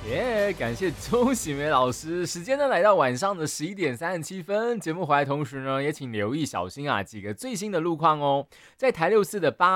感谢钟喜梅老师。时间呢来到晚上的11:37，节目回来同时呢，也请留意小心几个最新的路况哦。在台64的